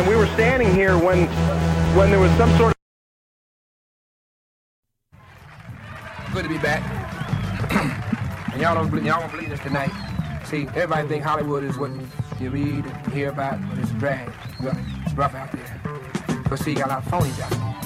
and we were standing here when there was some sort of... Good to be back. And y'all don't believe this tonight. See, everybody think Hollywood is what you read and hear about, but it's a drag. It's rough out there. But see, you got a lot of phonies out there.